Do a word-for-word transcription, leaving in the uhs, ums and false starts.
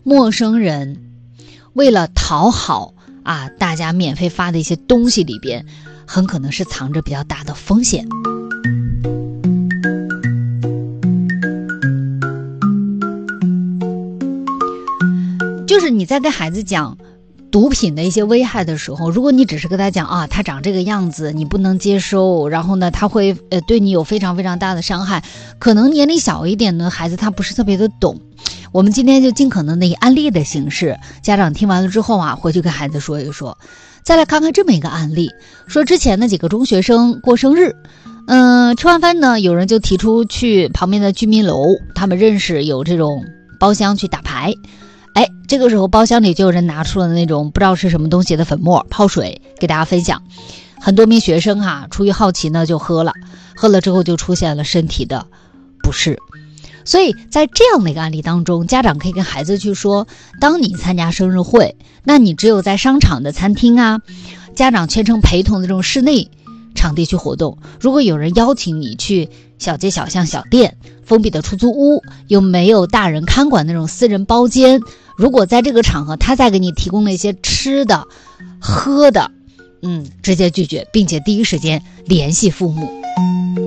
陌生人为了讨好啊大家免费发的一些东西里边，很可能是藏着比较大的风险。就是你在跟孩子讲毒品的一些危害的时候，如果你只是跟他讲啊，他长这个样子你不能接收，然后呢他会呃对你有非常非常大的伤害，可能年龄小一点的孩子他不是特别的懂。我们今天就尽可能的以案例的形式，家长听完了之后啊，回去跟孩子说一说。再来看看这么一个案例，说之前的几个中学生过生日，嗯、呃，吃完饭呢，有人就提出去旁边的居民楼，他们认识有这种包厢去打牌。哎，这个时候包厢里就有人拿出了那种不知道是什么东西的粉末泡水给大家分享。很多名学生哈、啊，出于好奇呢就喝了，喝了之后就出现了身体的不适。所以在这样的一个案例当中，家长可以跟孩子去说，当你参加生日会，那你只有在商场的餐厅啊，家长全程陪同的这种室内场地去活动。如果有人邀请你去小街小巷小店、封闭的出租屋，又没有大人看管那种私人包间，如果在这个场合他再给你提供了一些吃的喝的，嗯，直接拒绝，并且第一时间联系父母。